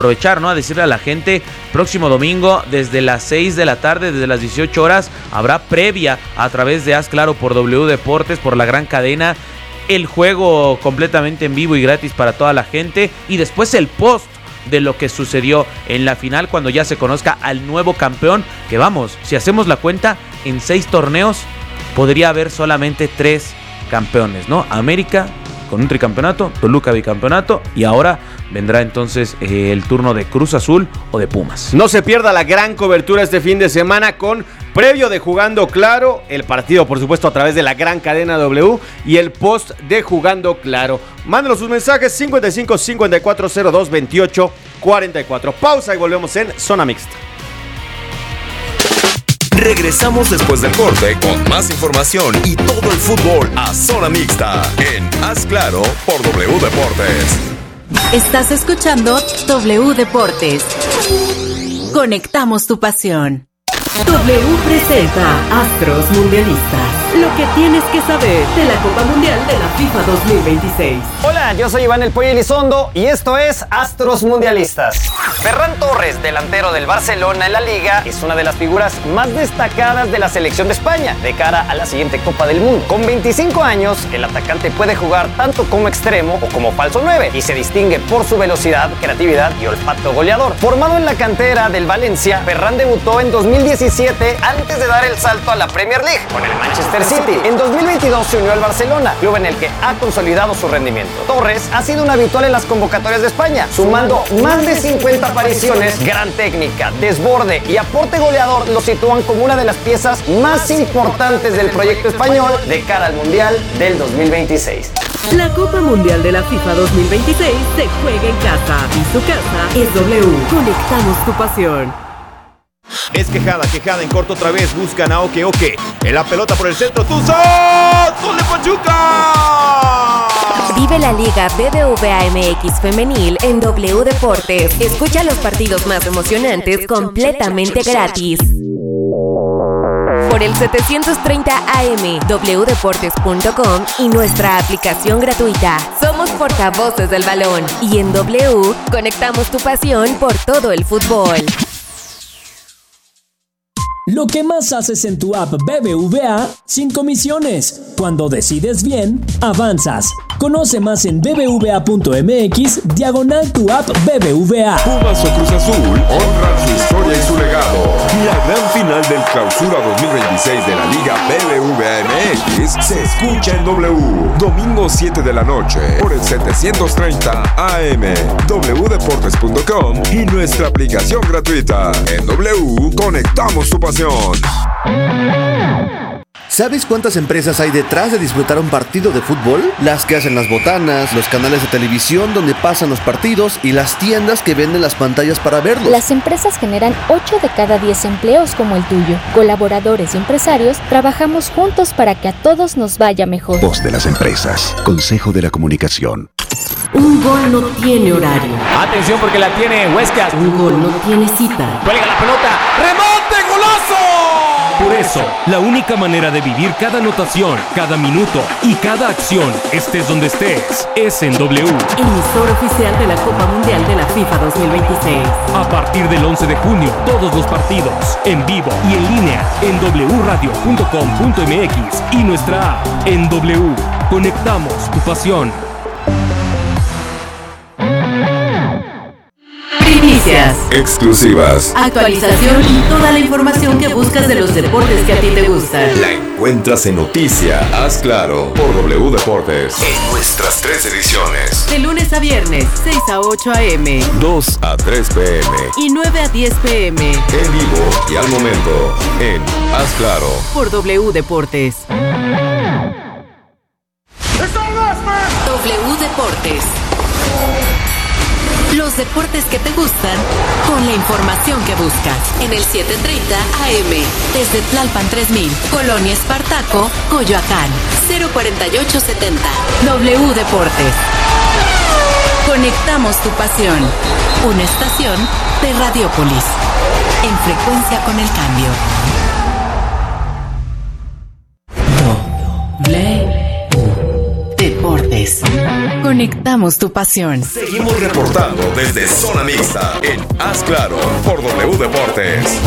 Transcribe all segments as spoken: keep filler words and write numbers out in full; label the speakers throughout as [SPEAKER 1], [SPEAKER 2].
[SPEAKER 1] aprovechar, ¿no? A decirle a la gente, próximo domingo desde las seis de la tarde, desde las dieciocho horas, habrá previa a través de Haz Claro por W Deportes, por la gran cadena, el juego completamente en vivo y gratis para toda la gente, y después el post de lo que sucedió en la final cuando ya se conozca al nuevo campeón, que vamos, si hacemos la cuenta, en seis torneos podría haber solamente tres campeones, ¿no? América con un tricampeonato, Toluca bicampeonato, y ahora vendrá entonces eh, el turno de Cruz Azul o de Pumas.
[SPEAKER 2] No se pierda la gran cobertura este fin de semana con previo de Jugando Claro, el partido por supuesto a través de la gran cadena W y el post de Jugando Claro. Mándenos sus mensajes cincuenta y cinco, cincuenta y cuatro, cero dos, veintiocho, cuarenta y cuatro. Pausa y volvemos en Zona Mixta.
[SPEAKER 3] Regresamos después del corte con más información y todo el fútbol a Zona Mixta en Haz Claro por W Deportes.
[SPEAKER 4] Estás escuchando W Deportes. Conectamos tu pasión.
[SPEAKER 5] W presenta Astros Mundialistas. Lo que tienes que saber de la Copa Mundial de la FIFA dos mil veintiséis.
[SPEAKER 6] Hola, yo soy Iván El Pollo Elizondo y esto es Astros Mundialistas. Ferran Torres, delantero del Barcelona en la Liga, es una de las figuras más destacadas de la selección de España de cara a la siguiente Copa del Mundo. Con veinticinco años, el atacante puede jugar tanto como extremo o como falso nueve y se distingue por su velocidad, creatividad y olfato goleador. Formado en la cantera del Valencia, Ferran debutó en dos mil diecisiete antes de dar el salto a la Premier League con el Manchester City. En dos mil veintidós se unió al Barcelona, club en el que ha consolidado su rendimiento. Torres ha sido un habitual en las convocatorias de España, sumando más de cincuenta apariciones. Gran técnica, desborde y aporte goleador lo sitúan como una de las piezas más importantes del proyecto español de cara al Mundial del dos mil veintiséis.
[SPEAKER 5] La Copa Mundial de la FIFA dos mil veintiséis se juega en casa y su casa es W. Conectamos tu pasión.
[SPEAKER 2] Es quejada, quejada en corto otra vez. Buscan a Oke Oke. En la pelota por el centro. ¡Tuzón! ¡Gol de Pachuca!
[SPEAKER 7] Vive la Liga B B V A M X Femenil en W Deportes. Escucha los partidos más emocionantes completamente gratis. Por el setecientos treinta A M, w deportes punto com y nuestra aplicación gratuita. Somos portavoces del balón y en W conectamos tu pasión por todo el fútbol.
[SPEAKER 8] Lo que más haces en tu app B B V A sin comisiones. Cuando decides bien, avanzas. Conoce más en bbva.mx diagonal tu app B B V A.
[SPEAKER 9] Pumas o Cruz Azul honran su historia y su legado. La gran final del Clausura dos mil veintiséis de la Liga B B V A M X se escucha en W. Domingo siete de la noche por el setecientos treinta A M, w deportes punto com y nuestra aplicación gratuita. En W conectamos tu pasión.
[SPEAKER 10] ¿Sabes cuántas empresas hay detrás de disfrutar un partido de fútbol? Las que hacen las botanas, los canales de televisión donde pasan los partidos y las tiendas que venden las pantallas para verlos.
[SPEAKER 11] Las empresas generan ocho de cada diez empleos como el tuyo. Colaboradores y empresarios trabajamos juntos para que a todos nos vaya mejor.
[SPEAKER 12] Voz de las empresas. Consejo de la Comunicación.
[SPEAKER 5] Un gol no tiene horario.
[SPEAKER 1] Atención porque la tiene Huescas.
[SPEAKER 5] Un gol no tiene cita.
[SPEAKER 1] Cuelga la pelota. ¡Remonte! ¡Golazo!
[SPEAKER 13] Por eso, la única manera de vivir cada anotación, cada minuto y cada acción, estés donde estés, es en W.
[SPEAKER 5] Emisor oficial de la Copa Mundial de la FIFA dos mil veintiséis.
[SPEAKER 13] A partir del once de junio, todos los partidos, en vivo y en línea, en w radio punto com punto m x y nuestra app en W. Conectamos tu pasión.
[SPEAKER 5] Primicias,
[SPEAKER 9] exclusivas,
[SPEAKER 5] actualización y toda la información que buscas de los deportes que a ti te gustan.
[SPEAKER 9] La encuentras en Noticia Haz Claro por W Deportes. En nuestras tres ediciones.
[SPEAKER 5] De lunes a viernes, seis a ocho a eme,
[SPEAKER 9] dos a tres pe eme
[SPEAKER 5] y nueve a diez pe eme.
[SPEAKER 9] En vivo y al momento en Haz Claro
[SPEAKER 5] por W Deportes.
[SPEAKER 4] W Deportes. Los deportes que te gustan con la información que buscas. En el setecientos treinta A M, desde Tlalpan tres mil, Colonia Espartaco, Coyoacán, cero cuarenta y ocho setenta. W Deportes. Conectamos tu pasión. Una estación de Radiópolis. En frecuencia con el cambio.
[SPEAKER 5] W Deportes.
[SPEAKER 4] Conectamos tu pasión.
[SPEAKER 3] Seguimos reportando desde Zona Mixta en Haz Claro por W Deportes.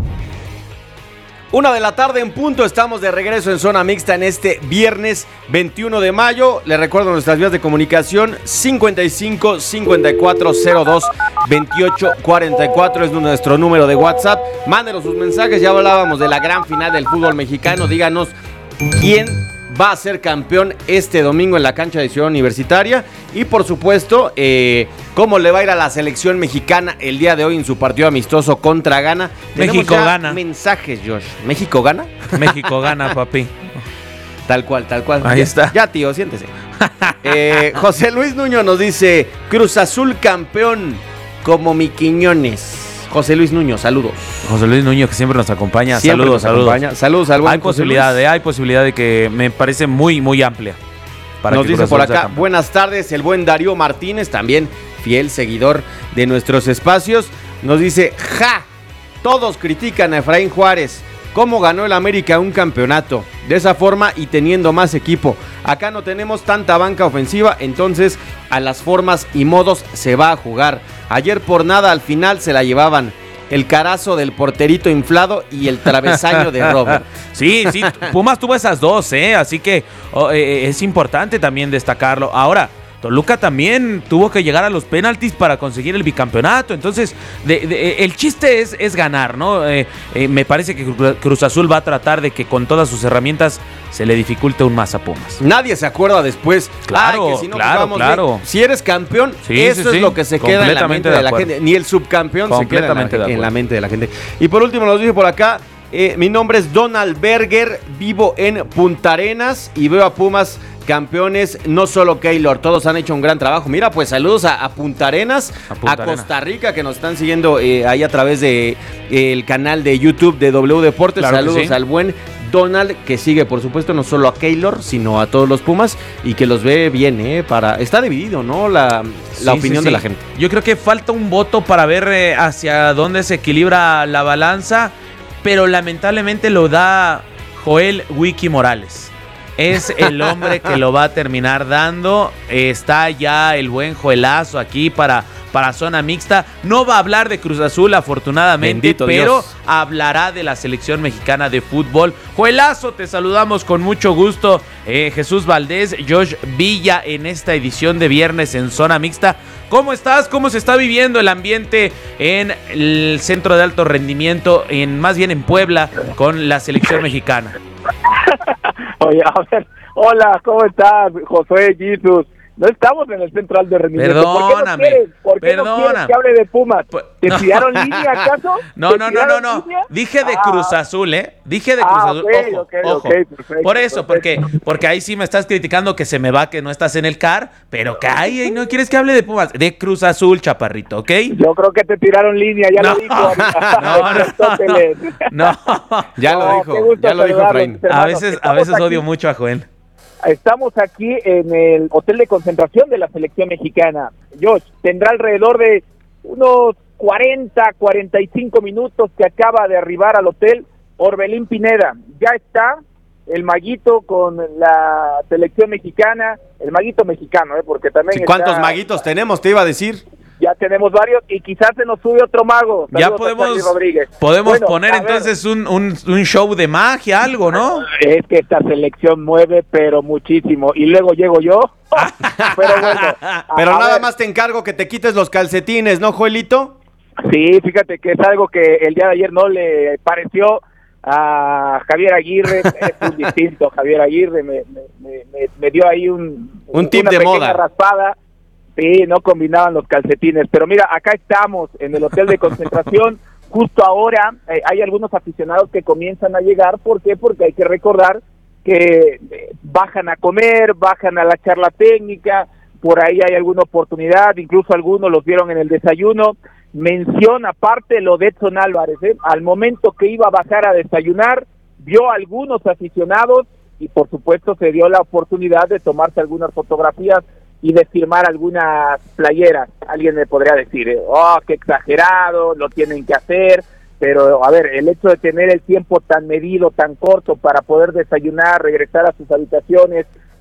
[SPEAKER 2] Una de la tarde en punto, estamos de regreso en Zona Mixta en este viernes veintiuno de mayo. Les recuerdo nuestras vías de comunicación: cincuenta y cinco, cincuenta y cuatro, cero dos, veintiocho, cuarenta y cuatro es nuestro número de WhatsApp. Mándenos sus mensajes, ya hablábamos de la gran final del fútbol mexicano. Díganos quién va a ser campeón este domingo en la cancha de Ciudad Universitaria. Y por supuesto, eh, cómo le va a ir a la selección mexicana el día de hoy en su partido amistoso contra Ghana.
[SPEAKER 1] México gana.
[SPEAKER 2] Mensajes, Josh. ¿México gana?
[SPEAKER 1] México gana, papi.
[SPEAKER 2] Tal cual, tal cual.
[SPEAKER 1] Ahí
[SPEAKER 2] ya,
[SPEAKER 1] está.
[SPEAKER 2] Ya, tío, siéntese. eh, José Luis Nuño nos dice: Cruz Azul campeón como mi Quiñones. José Luis Nuño, saludos.
[SPEAKER 1] José Luis Nuño, que siempre nos acompaña.
[SPEAKER 2] Siempre
[SPEAKER 1] saludos,
[SPEAKER 2] nos
[SPEAKER 1] saludos.
[SPEAKER 2] Acompaña. Saludos al buen
[SPEAKER 1] Hay
[SPEAKER 2] José
[SPEAKER 1] posibilidad,
[SPEAKER 2] Luis.
[SPEAKER 1] eh, hay posibilidad de que me parece muy, muy amplia. Para
[SPEAKER 2] Nos
[SPEAKER 1] que
[SPEAKER 2] dice
[SPEAKER 1] Cruz
[SPEAKER 2] por
[SPEAKER 1] Azul sea
[SPEAKER 2] acá:
[SPEAKER 1] campeón.
[SPEAKER 2] buenas tardes, el buen Darío Martínez, también fiel seguidor de nuestros espacios. Nos dice: ja, todos critican a Efraín Juárez. ¿Cómo ganó el América un campeonato? De esa forma y teniendo más equipo. Acá no tenemos tanta banca ofensiva, entonces a las formas y modos se va a jugar. Ayer por nada al final se la llevaban. El carazo del porterito inflado y el travesaño de Robert.
[SPEAKER 1] Sí, sí, Pumas tuvo esas dos, ¿eh? Así que oh, eh, es importante también destacarlo. Ahora, Toluca también tuvo que llegar a los penaltis para conseguir el bicampeonato. Entonces, de, de, el chiste es, es ganar, ¿no? Eh, eh, me parece que Cruz Azul va a tratar de que con todas sus herramientas se le dificulte aún más a Pumas.
[SPEAKER 2] Nadie se acuerda después.
[SPEAKER 1] Claro,
[SPEAKER 2] Ay, que si no
[SPEAKER 1] claro,
[SPEAKER 2] jugamos
[SPEAKER 1] claro.
[SPEAKER 2] bien. Si eres campeón,
[SPEAKER 1] Sí,
[SPEAKER 2] eso
[SPEAKER 1] sí,
[SPEAKER 2] es
[SPEAKER 1] sí.
[SPEAKER 2] lo que se queda en la mente de,
[SPEAKER 1] de
[SPEAKER 2] la gente. Ni el subcampeón se queda en la,
[SPEAKER 1] Completamente de
[SPEAKER 2] en la
[SPEAKER 1] acuerdo.
[SPEAKER 2] mente de la gente. Y por último nos dice por acá: eh, mi nombre es Donald Berger, vivo en Punta Arenas y veo a Pumas campeones, no solo Keylor, todos han hecho un gran trabajo. Mira, pues saludos a, a Punta Arenas, a, Punta a Costa Arena. Rica, que nos están siguiendo eh, ahí a través de eh, el canal de YouTube de W Deportes.
[SPEAKER 1] Claro,
[SPEAKER 2] saludos
[SPEAKER 1] sí.
[SPEAKER 2] al buen Donald, que sigue por supuesto no solo a Keylor, sino a todos los Pumas y que los ve bien, eh, para está dividido, ¿no? La, la
[SPEAKER 1] Sí,
[SPEAKER 2] opinión
[SPEAKER 1] sí,
[SPEAKER 2] de
[SPEAKER 1] sí.
[SPEAKER 2] la gente.
[SPEAKER 1] Yo creo que falta un voto para ver eh, hacia dónde se equilibra la balanza, pero lamentablemente lo da Joel Wiki Morales. Es el hombre que lo va a terminar dando. Está ya el buen Joelazo aquí para, para Zona Mixta. No va a hablar de Cruz Azul, afortunadamente,
[SPEAKER 2] Bendito
[SPEAKER 1] pero
[SPEAKER 2] Dios.
[SPEAKER 1] hablará de la selección mexicana de fútbol. Joelazo, te saludamos con mucho gusto. Eh, Jesús Valdés, Josh Villa en esta edición de viernes en Zona Mixta. ¿Cómo estás? ¿Cómo se está viviendo el ambiente en el centro de alto rendimiento, en más bien en Puebla, con la selección mexicana?
[SPEAKER 14] Oye, a ver, hola, ¿cómo estás, Josué, Jesus? No estamos en el central de rendimiento.
[SPEAKER 1] Perdóname,
[SPEAKER 14] ¿Por qué no quieres, ¿Por qué
[SPEAKER 1] perdóname.
[SPEAKER 14] no quieres que hable de Pumas? ¿Te tiraron línea acaso?
[SPEAKER 1] No,
[SPEAKER 14] ¿Te
[SPEAKER 1] no, no, no,
[SPEAKER 14] tiraron
[SPEAKER 1] no.
[SPEAKER 14] línea?
[SPEAKER 1] Dije de
[SPEAKER 14] Ah.
[SPEAKER 1] Cruz Azul, ¿eh? Dije de Cruz
[SPEAKER 14] Ah,
[SPEAKER 1] Azul.
[SPEAKER 14] ok,
[SPEAKER 1] Ojo,
[SPEAKER 14] ok,
[SPEAKER 1] ojo.
[SPEAKER 14] ok, perfecto,
[SPEAKER 1] Por eso,
[SPEAKER 14] perfecto.
[SPEAKER 1] porque, porque ahí sí me estás criticando que se me va, que no estás en el C A R, pero que ahí no quieres que hable de Pumas. De Cruz Azul, chaparrito, ¿ok?
[SPEAKER 14] Yo creo que te tiraron línea, ya
[SPEAKER 1] No.
[SPEAKER 14] lo dijo.
[SPEAKER 1] No, no,
[SPEAKER 14] Aristóteles.
[SPEAKER 1] No,
[SPEAKER 2] Ya lo
[SPEAKER 14] No,
[SPEAKER 2] dijo,
[SPEAKER 14] qué gusto
[SPEAKER 2] ya lo dijo
[SPEAKER 14] saludarlos,
[SPEAKER 2] Efraín.
[SPEAKER 14] mis hermanos.
[SPEAKER 1] a veces, a
[SPEAKER 14] Estamos
[SPEAKER 1] veces
[SPEAKER 14] aquí-
[SPEAKER 1] odio mucho a Joel.
[SPEAKER 14] Estamos aquí en el hotel de concentración de la selección mexicana. Josh, tendrá alrededor de unos cuarenta, cuarenta y cinco minutos que acaba de arribar al hotel Orbelín Pineda. Ya está el maguito con la selección mexicana, el maguito mexicano, ¿eh? Porque también
[SPEAKER 2] Sí, ¿cuántos
[SPEAKER 14] está-
[SPEAKER 2] maguitos tenemos? Te iba a decir.
[SPEAKER 14] Ya tenemos varios y quizás se nos sube otro mago.
[SPEAKER 1] Ya
[SPEAKER 14] Saludos a
[SPEAKER 1] podemos,
[SPEAKER 14] Charlie Rodríguez.
[SPEAKER 1] podemos
[SPEAKER 14] Bueno,
[SPEAKER 1] poner
[SPEAKER 14] a ver,
[SPEAKER 1] entonces un, un, un show de magia, algo, ¿no?
[SPEAKER 14] Es que esta selección mueve, pero muchísimo. Y luego llego yo. Pero bueno. a-
[SPEAKER 2] Pero
[SPEAKER 14] a
[SPEAKER 2] nada
[SPEAKER 14] ver,
[SPEAKER 2] más te encargo que te quites los calcetines, ¿no, Joelito?
[SPEAKER 14] Sí, fíjate que es algo que el día de ayer no le pareció a Javier Aguirre. Es un distinto. Javier Aguirre me, me, me- me- me dio ahí un,
[SPEAKER 2] Un tip
[SPEAKER 14] una
[SPEAKER 2] de
[SPEAKER 14] pequeña
[SPEAKER 2] moda.
[SPEAKER 14] raspada. Sí, no combinaban los calcetines. Pero mira, acá estamos en el hotel de concentración. Justo ahora eh, hay algunos aficionados que comienzan a llegar. ¿Por qué? Porque hay que recordar que eh, bajan a comer, bajan a la charla técnica, por ahí hay alguna oportunidad, incluso algunos los vieron en el desayuno. Menciona aparte lo de Edson Álvarez, ¿eh? Al momento que iba a bajar a desayunar, vio a algunos aficionados y por supuesto se dio la oportunidad de tomarse algunas fotografías y de firmar algunas playeras. Alguien me podría decir, eh, oh, qué exagerado, lo tienen que hacer, pero a ver, el hecho de tener el tiempo tan medido, tan corto para poder desayunar, regresar a sus habitaciones,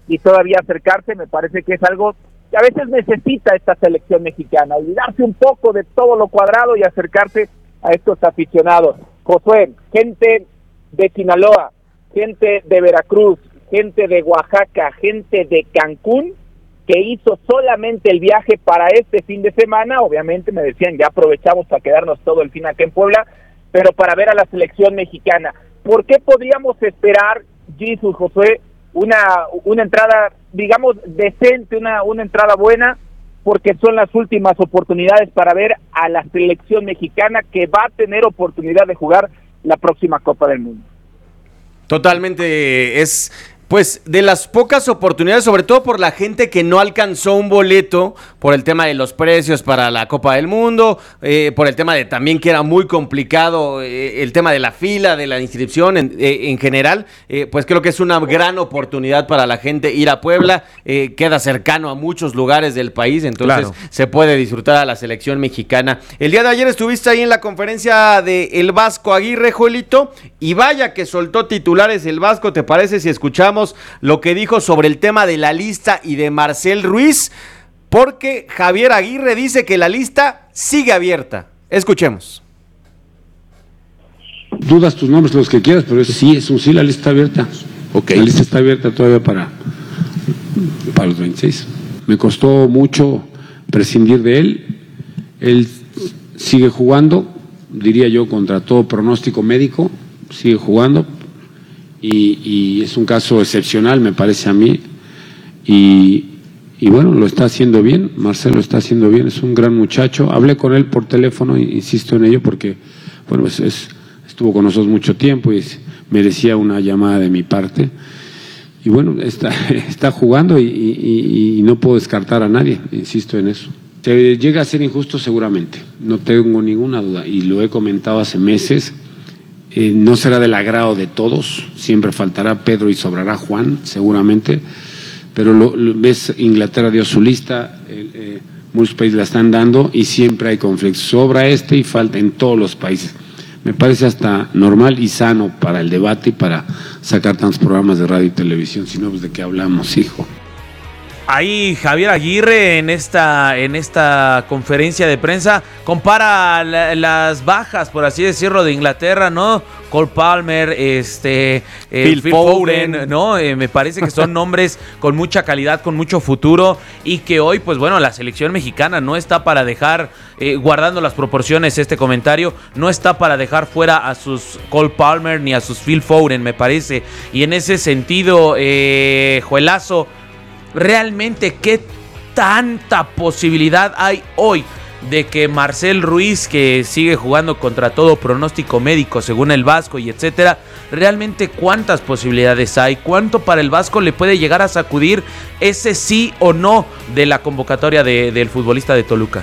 [SPEAKER 14] y todavía acercarse, me parece que es algo que a veces necesita esta selección mexicana, olvidarse un poco de todo lo cuadrado y acercarse a estos aficionados. Josué, gente de Sinaloa, gente de Veracruz, gente de Oaxaca, gente de Cancún, que hizo solamente el viaje para este fin de semana. Obviamente me decían, ya aprovechamos para quedarnos todo el fin acá en Puebla, pero para ver a la selección mexicana. ¿Por qué podríamos esperar, Jesús, Josué, una una entrada, digamos, decente, una, una entrada buena? Porque son las últimas oportunidades para ver a la selección mexicana, que va a tener oportunidad de jugar la próxima Copa del Mundo.
[SPEAKER 2] Totalmente, es pues de las pocas oportunidades, sobre todo por la gente que no alcanzó un boleto por el tema de los precios para la Copa del Mundo, eh, por el tema de también que era muy complicado eh, el tema de la fila, de la inscripción en, eh, en general, eh, pues creo que es una gran oportunidad para la gente ir a Puebla, eh, queda cercano a muchos lugares del país, entonces claro, se puede disfrutar a la selección mexicana. El día de ayer estuviste ahí en la conferencia de el Vasco Aguirre, Joelito, y vaya que soltó titulares el Vasco. ¿Te parece si escuchamos lo que dijo sobre el tema de la lista y de Marcel Ruiz? Porque Javier Aguirre dice que la lista sigue abierta. Escuchemos.
[SPEAKER 15] Dudas tus nombres, los que quieras, pero es, sí, es un sí, la lista está abierta. Okay. La lista está abierta todavía para, para los veintiséis. Me costó mucho prescindir de él. Él sigue jugando, diría yo, contra todo pronóstico médico. Sigue jugando. Y, y es un caso excepcional, me parece a mí, y, y bueno, lo está haciendo bien. Marcelo lo está haciendo bien, es un gran muchacho. Hablé con él por teléfono, insisto en ello, porque bueno, es, es, estuvo con nosotros mucho tiempo y es, merecía una llamada de mi parte. Y bueno, está, está jugando y, y, y no puedo descartar a nadie, insisto en eso. Se llega a ser injusto seguramente, no tengo ninguna duda, y lo he comentado hace meses. Eh, no será del agrado de todos, siempre faltará Pedro y sobrará Juan, seguramente, pero lo, lo, ves, Inglaterra dio su lista, eh, eh, muchos países la están dando y siempre hay conflictos, sobra este y falta en todos los países. Me parece hasta normal y sano para el debate y para sacar tantos programas de radio y televisión, si no, pues de qué hablamos, hijo.
[SPEAKER 1] Ahí Javier Aguirre en esta en esta conferencia de prensa compara la, las bajas, por así decirlo, de Inglaterra, ¿no? Cole Palmer, este eh, Phil, Phil Foden, Foden, ¿no? Eh, me parece que son nombres con mucha calidad, con mucho futuro, y que hoy, pues bueno, la selección mexicana no está para dejar, eh, guardando las proporciones este comentario, no está para dejar fuera a sus Cole Palmer ni a sus Phil Foden, me parece. Y en ese sentido, eh, Joelazo, realmente qué tanta posibilidad hay hoy de que Marcel Ruiz, que sigue jugando contra todo pronóstico médico según el Vasco y etcétera, realmente cuántas posibilidades hay, cuánto para el Vasco le puede llegar a sacudir ese sí o no de la convocatoria de, del futbolista de Toluca?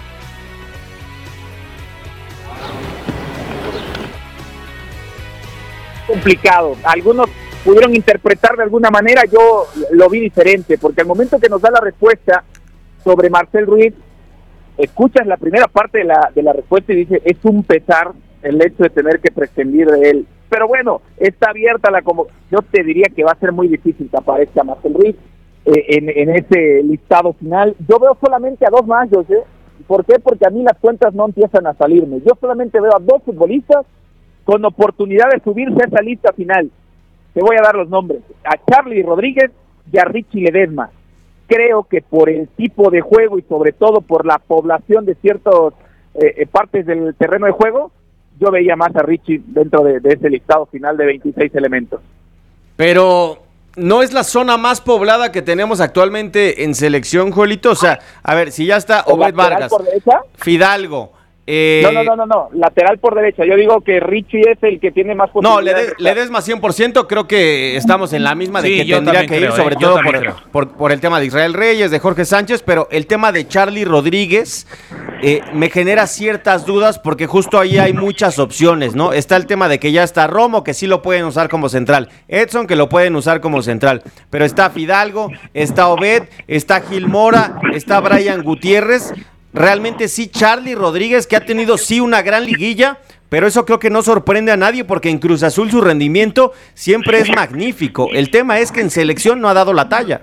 [SPEAKER 14] Complicado, algunos pudieron interpretar de alguna manera, yo lo vi diferente, porque al momento que nos da la respuesta sobre Marcel Ruiz, escuchas la primera parte de la, de la respuesta y dice, es un pesar el hecho de tener que prescindir de él. Pero bueno, está abierta la convocatoria. Yo te diría que va a ser muy difícil que aparezca Marcel Ruiz eh, en, en ese listado final. Yo veo solamente a dos más, yo sé. ¿Por qué? Porque a mí las cuentas no empiezan a salirme. Yo solamente veo a dos futbolistas con oportunidad de subirse a esa lista final. Te voy a dar los nombres, a Charly Rodríguez y a Richie Ledesma. Creo que por el tipo de juego y sobre todo por la población de ciertas eh, partes del terreno de juego, yo veía más a Richie dentro de, de ese listado final de veintiséis elementos.
[SPEAKER 2] Pero ¿no es la zona más poblada que tenemos actualmente en selección, Joelito? O sea, a ver, si ya está Obed Vargas,
[SPEAKER 14] por derecha,
[SPEAKER 2] Fidalgo. Eh...
[SPEAKER 14] No, no, no, no, no, lateral por derecha. Yo digo que Richie es el que tiene más posibilidades.
[SPEAKER 2] No, Ledesma cien por ciento, creo que estamos en la misma de sí, que tendría que creo, ir, sobre eh, todo por, por, por el tema de Israel Reyes, de Jorge Sánchez, pero el tema de Charly Rodríguez eh, me genera ciertas dudas porque justo ahí hay muchas opciones, ¿no? Está el tema de que ya está Romo, que sí lo pueden usar como central, Edson, que lo pueden usar como central, pero está Fidalgo, está Obed, está Gil Mora, está Brian Gutiérrez. Realmente sí, Charly Rodríguez, que ha tenido sí una gran liguilla, pero eso creo que no sorprende a nadie porque en Cruz Azul su rendimiento siempre es magnífico. El tema es que en selección no ha dado la talla.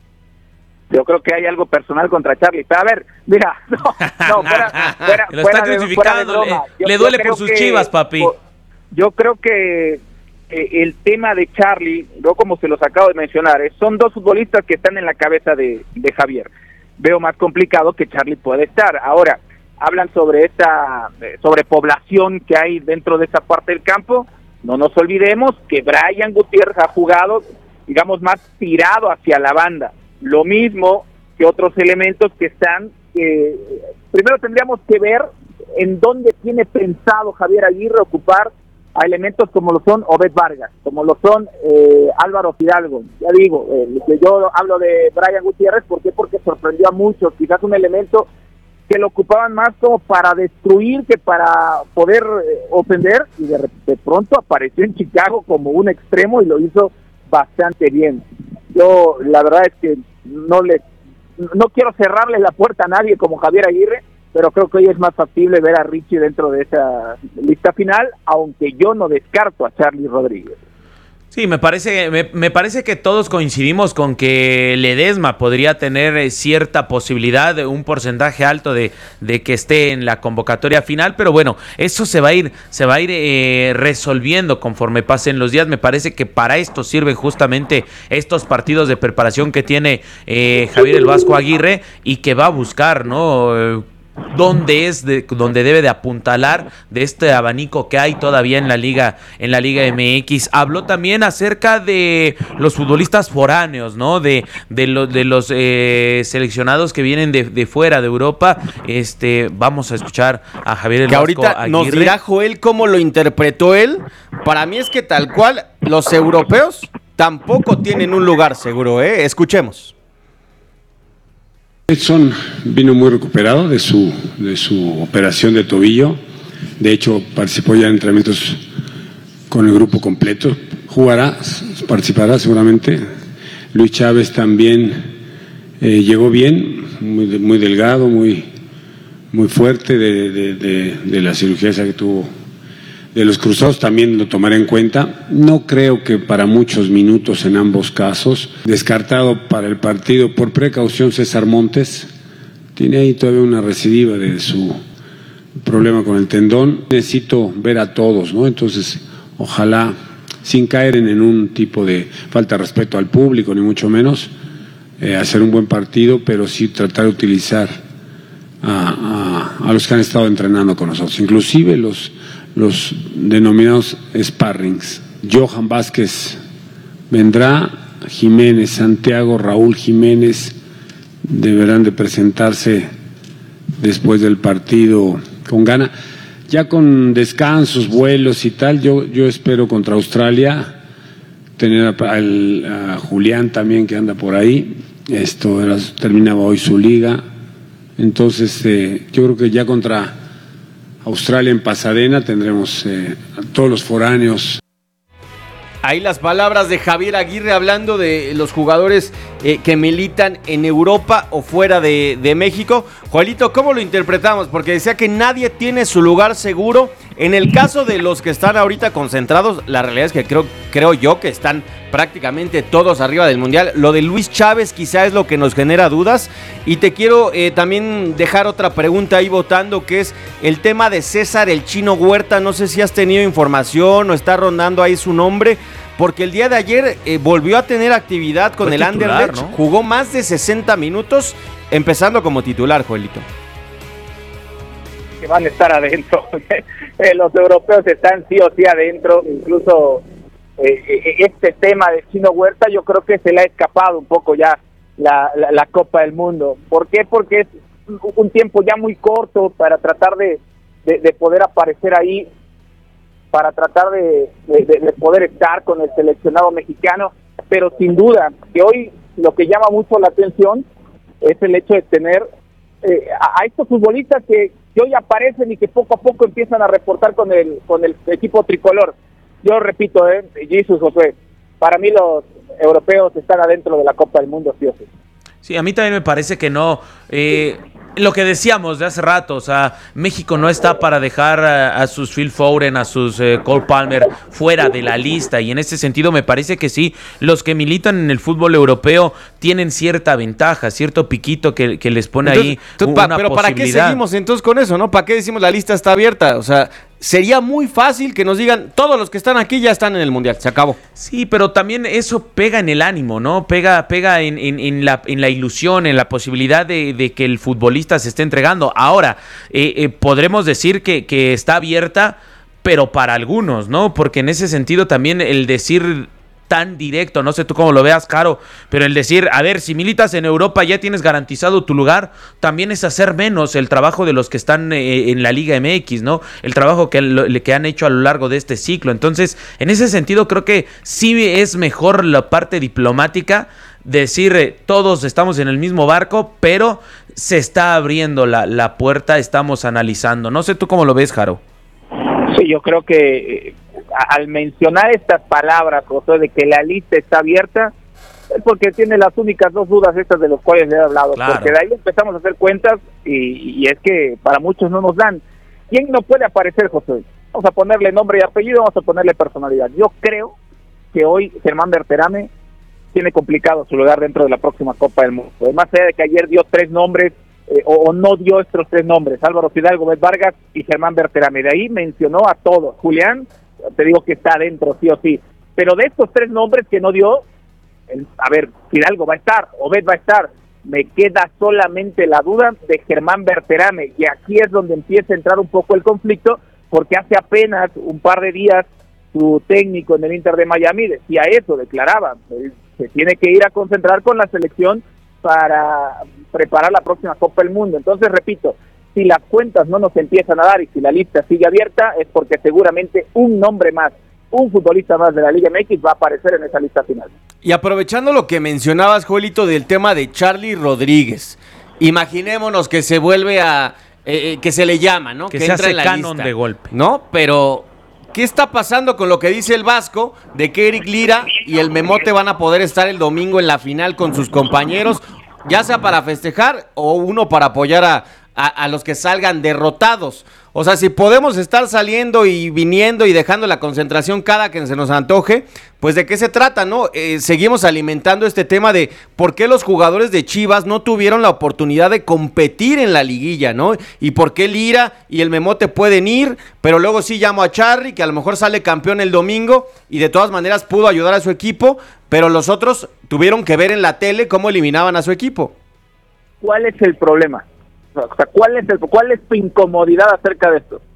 [SPEAKER 14] Yo creo que hay algo personal contra Charlie. Pero a ver, mira, no, no fuera, fuera,
[SPEAKER 1] Lo
[SPEAKER 14] fuera
[SPEAKER 1] está
[SPEAKER 14] de,
[SPEAKER 1] crucificando,
[SPEAKER 14] fuera de broma.
[SPEAKER 1] le,
[SPEAKER 14] Yo,
[SPEAKER 1] le duele
[SPEAKER 14] yo
[SPEAKER 1] por sus
[SPEAKER 14] que,
[SPEAKER 1] Chivas, papi.
[SPEAKER 14] Yo creo que eh, el tema de Charlie, yo como se los acabo de mencionar, eh, son dos futbolistas que están en la cabeza de, de Javier. Veo más complicado que Charlie puede estar. Ahora, hablan sobre esta eh, sobrepoblación que hay dentro de esa parte del campo. No nos olvidemos que Brian Gutiérrez ha jugado, digamos, más tirado hacia la banda. Lo mismo que otros elementos que están, eh, primero tendríamos que ver en dónde tiene pensado Javier Aguirre ocupar a elementos como lo son Obed Vargas, como lo son eh, Álvaro Fidalgo. Ya digo, eh, que yo hablo de Brian Gutiérrez, ¿por qué? Porque sorprendió a muchos, quizás un elemento que lo ocupaban más como para destruir que para poder eh, ofender, y de, de pronto apareció en Chicago como un extremo y lo hizo bastante bien. Yo la verdad es que no le no quiero cerrarle la puerta a nadie como Javier Aguirre, pero creo que hoy es más factible ver a Richie dentro de esa lista final, aunque yo no descarto a Charlie Rodríguez.
[SPEAKER 1] Sí, me parece, me, me parece que todos coincidimos con que Ledesma podría tener cierta posibilidad, un porcentaje alto de, de que esté en la convocatoria final, pero bueno, eso se va a ir, se va a ir eh, resolviendo conforme pasen los días. Me parece que para esto sirven justamente estos partidos de preparación que tiene eh, Javier el Vasco Aguirre y que va a buscar, ¿no? Dónde es de, donde debe de apuntalar de este abanico que hay todavía en la liga en la Liga M X. Habló también acerca de los futbolistas foráneos, ¿no? De de, lo, de los eh, seleccionados que vienen de, de fuera de Europa. Este, vamos a escuchar a Javier el
[SPEAKER 2] que
[SPEAKER 1] Vasco
[SPEAKER 2] ahorita
[SPEAKER 1] Aguirre.
[SPEAKER 2] Nos dirá Joel cómo lo interpretó él. Para mí es que tal cual los europeos tampoco tienen un lugar seguro, ¿eh? Escuchemos.
[SPEAKER 15] Edson vino muy recuperado de su, de su operación de tobillo. De hecho, participó ya en entrenamientos con el grupo completo. Jugará, participará seguramente. Luis Chávez también eh, llegó bien, muy, muy delgado, muy, muy fuerte de, de, de, de la cirugía esa que tuvo. De los cruzados también lo tomaré en cuenta. No creo que para muchos minutos en ambos casos. Descartado para el partido por precaución César Montes. Tiene ahí todavía una recidiva de su problema con el tendón. Necesito ver a todos, ¿no? Entonces, ojalá, sin caer en, en un tipo de falta de respeto al público, ni mucho menos, eh, hacer un buen partido, pero sí tratar de utilizar a, a, a los que han estado entrenando con nosotros. Inclusive los... los denominados sparrings. Johan Vázquez vendrá, Jiménez, Santiago, Raúl Jiménez deberán de presentarse después del partido con gana, ya con descansos, vuelos y tal. Yo, yo espero contra Australia tener a, a, a Julián también que anda por ahí. Esto era, terminaba hoy su liga, entonces eh, yo creo que ya contra Australia en Pasadena tendremos eh, a todos los foráneos.
[SPEAKER 2] Ahí las palabras de Javier Aguirre hablando de los jugadores eh, que militan en Europa o fuera de, de México. Juanito, ¿cómo lo interpretamos? Porque decía que nadie tiene su lugar seguro. En el caso de los que están ahorita concentrados, la realidad es que creo, creo yo que están prácticamente todos arriba del Mundial. Lo de Luis Chávez quizá es lo que nos genera dudas. Y te quiero eh, también dejar otra pregunta ahí votando, que es el tema de César el Chino Huerta. No sé si has tenido información o está rondando ahí su nombre, porque el día de ayer eh, volvió a tener actividad con
[SPEAKER 1] Fue
[SPEAKER 2] el
[SPEAKER 1] titular,
[SPEAKER 2] Anderlecht,
[SPEAKER 1] ¿no?
[SPEAKER 2] Jugó más de sesenta minutos, empezando como titular, Joelito.
[SPEAKER 14] Que van a estar adentro. Los europeos están sí o sí adentro, incluso eh, este tema de Chino Huerta yo creo que se le ha escapado un poco ya la, la, la Copa del Mundo. ¿Por qué? Porque es un tiempo ya muy corto para tratar de, de, de poder aparecer ahí, para tratar de, de, de poder estar con el seleccionado mexicano, pero sin duda que hoy lo que llama mucho la atención es el hecho de tener eh, a, a estos futbolistas que, que hoy aparecen y que poco a poco empiezan a reportar con el con el equipo tricolor. Yo repito, eh, Jesús, Josué, para mí los europeos están adentro de la Copa del Mundo, sí o sí.
[SPEAKER 1] Sí, a mí también me parece que no. Eh, Lo que decíamos de hace rato, o sea, México no está para dejar a, a sus Phil Foden, a sus eh, Cole Palmer fuera de la lista, y en ese sentido me parece que sí, los que militan en el fútbol europeo tienen cierta ventaja, cierto piquito que, que les pone
[SPEAKER 2] entonces,
[SPEAKER 1] ahí
[SPEAKER 2] entonces,
[SPEAKER 1] una
[SPEAKER 2] pa, Pero
[SPEAKER 1] posibilidad.
[SPEAKER 2] ¿para qué seguimos entonces con eso, no? ¿Para qué decimos la lista está abierta? O sea, sería muy fácil que nos digan, todos los que están aquí ya están en el Mundial, se acabó.
[SPEAKER 1] Sí, pero también eso pega en el ánimo, ¿no? Pega, pega en, en, en, la, en la ilusión, en la posibilidad de, de que el futbolista se esté entregando. Ahora, eh, eh, podremos decir que, que está abierta, pero para algunos, ¿no? Porque en ese sentido también el decir tan directo, no sé tú cómo lo veas, Caro, pero el decir, a ver, si militas en Europa ya tienes garantizado tu lugar, también es hacer menos el trabajo de los que están eh, en la Liga M X, ¿no? El trabajo que, lo, que han hecho a lo largo de este ciclo. Entonces, en ese sentido creo que sí es mejor la parte diplomática, decir eh, todos estamos en el mismo barco, pero se está abriendo la, la puerta, estamos analizando. No sé tú cómo lo ves, Jaro.
[SPEAKER 14] Sí, yo creo que eh, al mencionar estas palabras, José, de que la lista está abierta, es porque tiene las únicas dos dudas estas de las cuales le he hablado, claro. Porque de ahí empezamos a hacer cuentas y, y es que para muchos no nos dan. ¿Quién no puede aparecer, José? Vamos a ponerle nombre y apellido, vamos a ponerle personalidad. Yo creo que hoy Germán Berterame tiene complicado su lugar dentro de la próxima Copa del Mundo. Más allá de que ayer dio tres nombres, eh, o, o no dio estos tres nombres, Álvaro Fidalgo, Bet Vargas y Germán Berterame. De ahí mencionó a todos. Julián, te digo que está adentro, sí o sí. Pero de estos tres nombres que no dio, el, a ver, Fidalgo va a estar, Obed va a estar. Me queda solamente la duda de Germán Berterame. Y aquí es donde empieza a entrar un poco el conflicto, porque hace apenas un par de días su técnico en el Inter de Miami decía eso, declaraba, se tiene que ir a concentrar con la selección para preparar la próxima Copa del Mundo. Entonces, repito, si las cuentas no nos empiezan a dar y si la lista sigue abierta, es porque seguramente un nombre más, un futbolista más de la Liga M X va a aparecer en esa lista final.
[SPEAKER 2] Y aprovechando lo que mencionabas, Joelito, del tema de Charly Rodríguez, imaginémonos que se vuelve a... Eh, que se le llama, ¿no?
[SPEAKER 1] Que,
[SPEAKER 2] que
[SPEAKER 1] se
[SPEAKER 2] entra
[SPEAKER 1] hace
[SPEAKER 2] en la
[SPEAKER 1] canon
[SPEAKER 2] lista,
[SPEAKER 1] de golpe.
[SPEAKER 2] ¿no? Pero... ¿qué está pasando con lo que dice el Vasco de que Eric Lira y el Memote van a poder estar el domingo en la final con sus compañeros, ya sea para festejar o uno para apoyar a, a, a los que salgan derrotados? O sea, si podemos estar saliendo y viniendo y dejando la concentración cada que se nos antoje, pues ¿de qué se trata, no? Eh, seguimos alimentando este tema de por qué los jugadores de Chivas no tuvieron la oportunidad de competir en la liguilla, ¿no? Y por qué Lira y el Memote pueden ir, pero luego sí llamo a Charly, que a lo mejor sale campeón el domingo y de todas maneras pudo ayudar a su equipo, pero los otros tuvieron que ver en la tele cómo eliminaban a su equipo.
[SPEAKER 14] ¿Cuál es el problema? O sea, ¿cuál es el, cuál es tu incomodidad acerca de esto?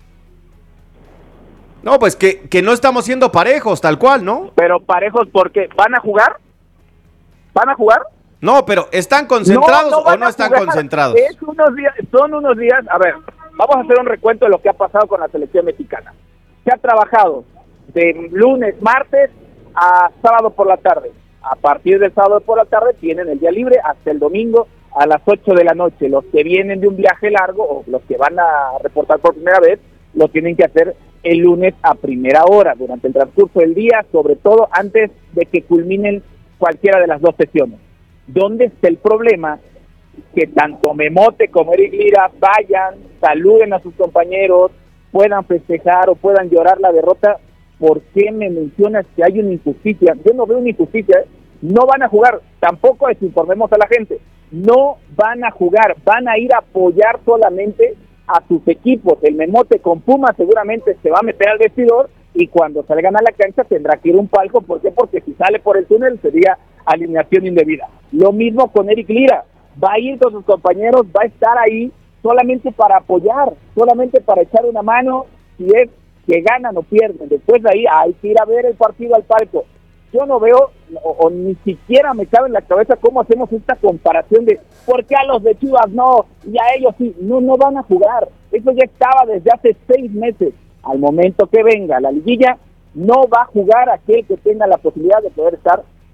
[SPEAKER 2] No, pues que, que no estamos siendo parejos, tal cual, ¿no?
[SPEAKER 14] Pero parejos porque ¿van a jugar? ¿Van a jugar?
[SPEAKER 2] No, pero ¿están concentrados
[SPEAKER 14] no, no
[SPEAKER 2] o no están
[SPEAKER 14] jugar.
[SPEAKER 2] concentrados?
[SPEAKER 14] Es unos días, son unos días, a ver, vamos a hacer un recuento de lo que ha pasado con la selección mexicana. Se ha trabajado de lunes, martes a sábado por la tarde. A partir del sábado por la tarde tienen el día libre hasta el domingo a las ocho de la noche. Los que vienen de un viaje largo o los que van a reportar por primera vez, lo tienen que hacer el lunes a primera hora, durante el transcurso del día, sobre todo antes de que culminen cualquiera de las dos sesiones. ¿Dónde está el problema? Que tanto Memote como Eric Lira vayan, saluden a sus compañeros, puedan festejar o puedan llorar la derrota. ¿Por qué me mencionas que hay una injusticia? Yo no veo una injusticia, ¿eh? No van a jugar, tampoco desinformemos a la gente, no van a jugar, van a ir a apoyar solamente a sus equipos. El Memote con Puma seguramente se va a meter al vestidor y cuando salgan a la cancha tendrá que ir un palco. ¿Por qué? Porque si sale por el túnel sería alineación indebida. Lo mismo con Eric Lira, va a ir con sus compañeros, va a estar ahí solamente para apoyar, solamente para echar una mano si es que ganan o pierden. Después de ahí hay que ir a ver el partido al palco. Yo no veo, o, o ni siquiera me cabe en la cabeza cómo hacemos esta comparación de por qué a los de Chivas no, y a ellos sí. No, no van a jugar. Eso ya estaba desde hace seis meses. Al momento que venga la liguilla, no va a jugar aquel que tenga la posibilidad de poder estar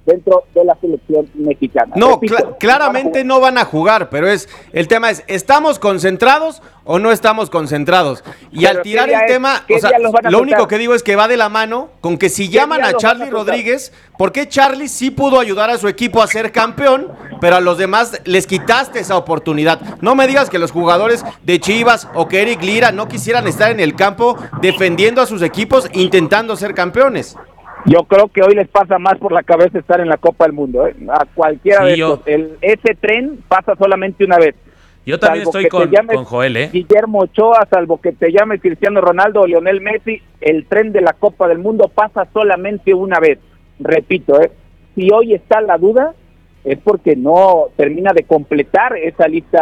[SPEAKER 14] dentro de la selección mexicana.
[SPEAKER 2] No,
[SPEAKER 14] Repito,
[SPEAKER 2] cl- claramente no van a jugar, pero es el tema es, ¿estamos concentrados o no estamos concentrados? Y
[SPEAKER 14] Pero
[SPEAKER 2] al tirar
[SPEAKER 14] ¿qué día
[SPEAKER 2] el
[SPEAKER 14] es?
[SPEAKER 2] tema,
[SPEAKER 14] ¿Qué
[SPEAKER 2] o sea,
[SPEAKER 14] día los van a
[SPEAKER 2] lo
[SPEAKER 14] soltar?
[SPEAKER 2] único que digo es que va de la mano con que si llaman
[SPEAKER 14] día
[SPEAKER 2] a
[SPEAKER 14] los van a
[SPEAKER 2] Charly
[SPEAKER 14] soltar?
[SPEAKER 2] Rodríguez, ¿por qué Charly sí pudo ayudar a su equipo a ser campeón, pero a los demás les quitaste esa oportunidad? No me digas que los jugadores de Chivas o que Eric Lira no quisieran estar en el campo defendiendo a sus equipos, intentando ser campeones.
[SPEAKER 14] Yo creo que hoy les pasa más por la cabeza estar en la Copa del Mundo, ¿eh? A cualquiera
[SPEAKER 1] Sí,
[SPEAKER 14] de
[SPEAKER 1] yo-
[SPEAKER 14] estos. El, ese tren pasa solamente una vez.
[SPEAKER 1] Yo también
[SPEAKER 14] Salvo
[SPEAKER 1] estoy
[SPEAKER 14] que
[SPEAKER 1] con,
[SPEAKER 14] te llames
[SPEAKER 1] con Joel, ¿eh?
[SPEAKER 14] Guillermo Ochoa, salvo que te llame Cristiano Ronaldo o Lionel Messi, el tren de la Copa del Mundo pasa solamente una vez. Repito, ¿eh? Si hoy está la duda, es porque no termina de completar esa lista